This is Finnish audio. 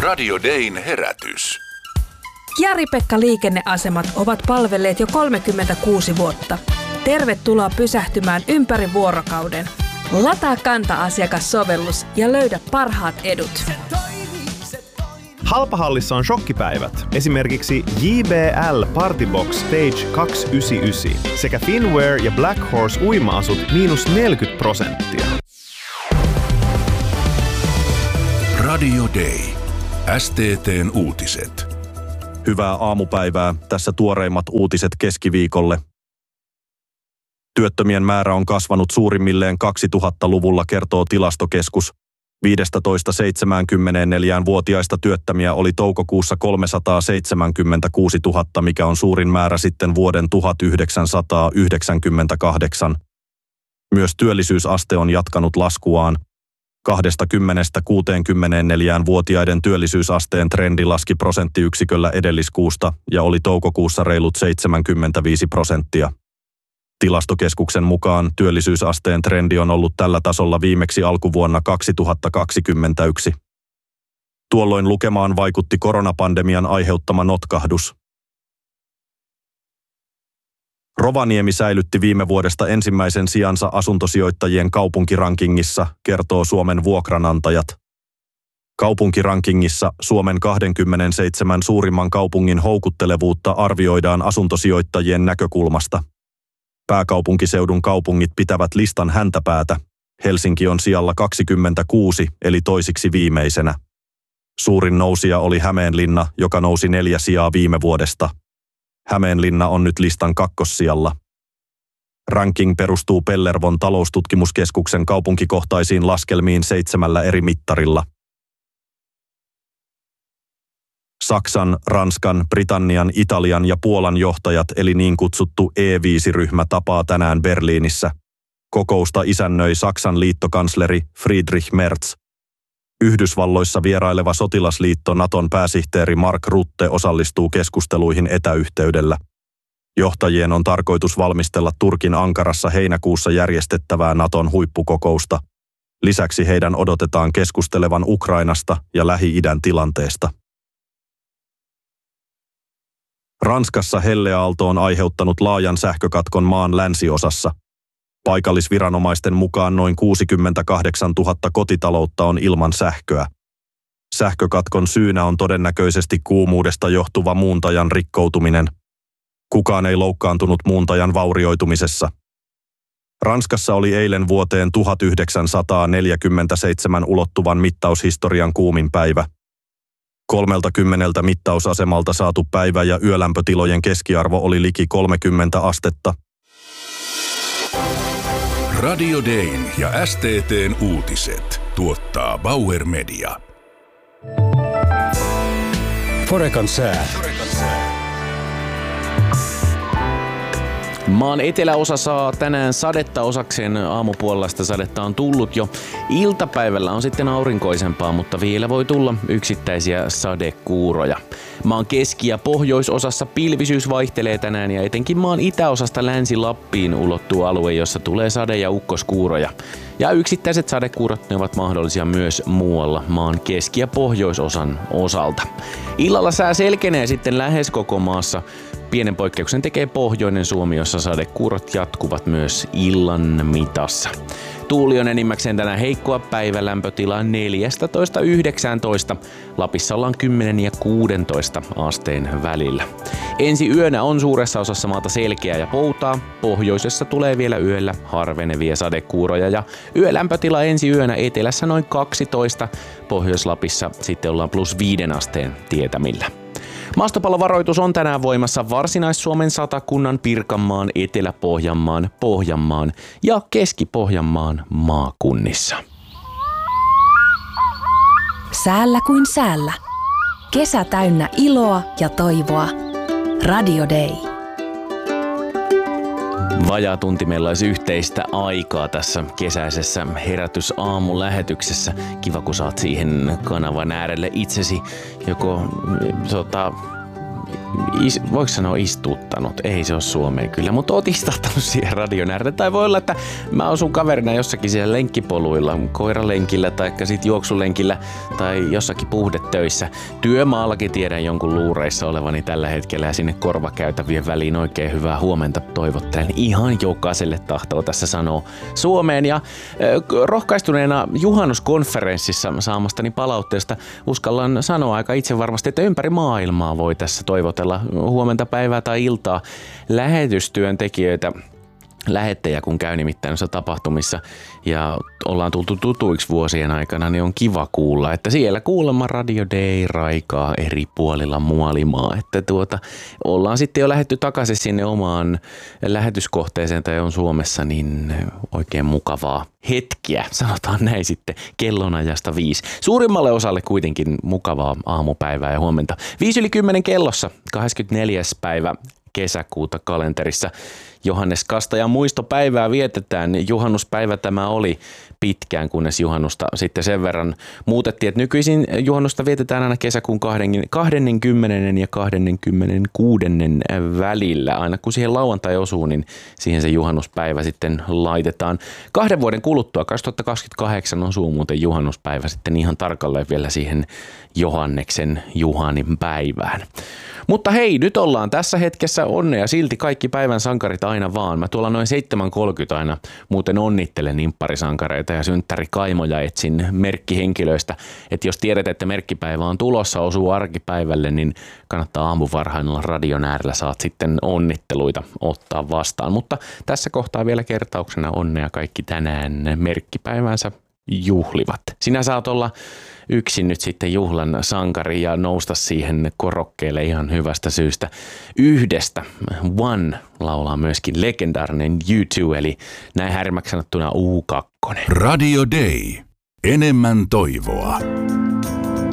Radio Dayn herätys. Jari-Pekka liikenneasemat ovat palvelleet jo 36 vuotta. Tervetuloa pysähtymään ympäri vuorokauden. Lataa Kanta-asiakassovellus ja löydä parhaat edut. Halpahallissa on shokkipäivät. Esimerkiksi JBL Partybox Stage 299 sekä Finwear ja Black Horse uima-asut -40%. Radio Day. STT:n uutiset. Hyvää aamupäivää. Tässä tuoreimmat uutiset keskiviikolle. Työttömien määrä on kasvanut suurimmilleen 2000-luvulla, kertoo Tilastokeskus. 15–74-vuotiaista työttömiä oli toukokuussa 376 000, mikä on suurin määrä sitten vuoden 1998. Myös työllisyysaste on jatkanut laskuaan. 20–64-vuotiaiden työllisyysasteen trendi laski prosenttiyksiköllä edelliskuusta ja oli toukokuussa reilut 75%. Tilastokeskuksen mukaan työllisyysasteen trendi on ollut tällä tasolla viimeksi alkuvuonna 2021. Tuolloin lukemaan vaikutti koronapandemian aiheuttama notkahdus. Rovaniemi säilytti viime vuodesta ensimmäisen sijansa asuntosijoittajien kaupunkirankingissa, kertoo Suomen vuokranantajat. Kaupunkirankingissa Suomen 27 suurimman kaupungin houkuttelevuutta arvioidaan asuntosijoittajien näkökulmasta. Pääkaupunkiseudun kaupungit pitävät listan häntäpäätä. Helsinki on sijalla 26, eli toisiksi viimeisenä. Suurin nousija oli Hämeenlinna, joka nousi 4 sijaa viime vuodesta. Hämeenlinna on nyt listan kakkossijalla. Ranking perustuu Pellervon taloustutkimuskeskuksen kaupunkikohtaisiin laskelmiin 7 eri mittarilla. Saksan, Ranskan, Britannian, Italian ja Puolan johtajat eli niin kutsuttu E5-ryhmä tapaa tänään Berliinissä. Kokousta isännöi Saksan liittokansleri Friedrich Merz. Yhdysvalloissa vieraileva sotilasliitto Naton pääsihteeri Mark Rutte osallistuu keskusteluihin etäyhteydellä. Johtajien on tarkoitus valmistella Turkin Ankarassa heinäkuussa järjestettävää Naton huippukokousta. Lisäksi heidän odotetaan keskustelevan Ukrainasta ja Lähi-idän tilanteesta. Ranskassa helleaalto on aiheuttanut laajan sähkökatkon maan länsiosassa. Paikallisviranomaisten mukaan noin 68 000 kotitaloutta on ilman sähköä. Sähkökatkon syynä on todennäköisesti kuumuudesta johtuva muuntajan rikkoutuminen. Kukaan ei loukkaantunut muuntajan vaurioitumisessa. Ranskassa oli eilen vuoteen 1947 ulottuvan mittaushistorian kuumin päivä. 30 mittausasemalta saatu päivä- ja yölämpötilojen keskiarvo oli liki 30 astetta. Radio Dayn ja STT:n uutiset tuottaa Bauer Media. Forekan sää. Maan eteläosa saa tänään sadetta osakseen. Aamupuolella sitä sadetta on tullut jo. Iltapäivällä on sitten aurinkoisempaa, mutta vielä voi tulla yksittäisiä sadekuuroja. Maan keski- ja pohjoisosassa pilvisyys vaihtelee tänään ja etenkin maan itäosasta Länsi-Lappiin ulottuu alue, jossa tulee sade- ja ukkoskuuroja. Ja yksittäiset sadekuurot ne ovat mahdollisia myös muualla maan keski- ja pohjoisosan osalta. Illalla sää selkenee sitten lähes koko maassa. Pienen poikkeuksen tekee pohjoinen Suomi, jossa sadekuurot jatkuvat myös illan mitassa. Tuuli on enimmäkseen tänään heikkoa, päivälämpötila 14–19. Lapissa ollaan 10 ja 16 asteen välillä. Ensi yönä on suuressa osassa maata selkeää ja poutaa. Pohjoisessa tulee vielä yöllä harvenevia sadekuuroja ja yölämpötila ensi yönä etelässä noin 12. Pohjois-Lapissa sitten ollaan +5 asteen tietämillä. Maastopallovaroitus on tänään voimassa Varsinais-Suomen, Satakunnan, Pirkanmaan, Etelä-Pohjanmaan, Pohjanmaan ja Keski-Pohjanmaan maakunnissa. Säällä kuin säällä. Kesä täynnä iloa ja toivoa. Radio Day. Vajaa tunti meillä olisi yhteistä aikaa tässä kesäisessä herätysaamulähetyksessä. Kiva, kun saat siihen kanavan äärelle itsesi joko voiko sanoa istuttanut? Ei se ole suomea kyllä, mutta oot istahtanut siihen radion ääreen. Tai voi olla, että mä oon sun kaverina jossakin siellä lenkkipoluilla, koiralenkillä tai sit juoksulenkillä tai jossakin puhdetöissä. Työmaallakin tiedän jonkun luureissa olevani tällä hetkellä ja sinne korvakäytävien väliin oikein hyvää huomenta toivottelen. Ihan jokaiselle tahtoo tässä sanoa Suomeen ja rohkaistuneena juhannuskonferenssissa saamastani palautteesta uskallan sanoa aika itse varmasti, että ympäri maailmaa voi tässä toivotella huomenta päivää tai iltaa lähetystyöntekijöitä. Lähettejä, kun käy nimittäin noissa tapahtumissa ja ollaan tultu tutuiksi vuosien aikana, niin on kiva kuulla, että siellä kuulemma Radio Day raikaa eri puolilla muolimaa, että ollaan sitten jo lähdetty takaisin sinne omaan lähetyskohteeseen tai on Suomessa, niin oikein mukavaa hetkiä, sanotaan näin sitten, kellonajasta 5. Suurimmalle osalle kuitenkin mukavaa aamupäivää ja huomenta. 5:10 kellossa, 24. päivä kesäkuuta kalenterissa. Johannes Kastajan muistopäivää vietetään. Juhannuspäivä tämä oli pitkään, kunnes juhannusta sitten sen verran muutettiin, että nykyisin juhannusta vietetään aina kesäkuun 20. ja 26. välillä. Aina kun siihen lauantai osuu, niin siihen se juhannuspäivä sitten laitetaan. 2 vuoden kuluttua, 2028 osuu muuten juhannuspäivä sitten ihan tarkalleen vielä siihen Johanneksen Juhanin päivään. Mutta hei, nyt ollaan tässä hetkessä, onnea silti kaikki päivän sankarit aina vaan. Mä tuolla noin 7.30 aina muuten onnittelen nimpparisankareita ja synttärikaimoja etsin merkkihenkilöistä. Että jos tiedät, että merkkipäivä on tulossa, osuu arkipäivälle, niin kannattaa aamuvarhain radion äärellä, saat sitten onnitteluita ottaa vastaan. Mutta tässä kohtaa vielä kertauksena onnea kaikki tänään merkkipäivänsä juhlivat. Sinä saat olla yksin nyt sitten juhlan sankari ja nousta siihen korokkeelle ihan hyvästä syystä. Yhdestä One laulaa myöskin legendaarinen U2, eli näin härmäksi sanottuna U2. Radio Day. Enemmän toivoa.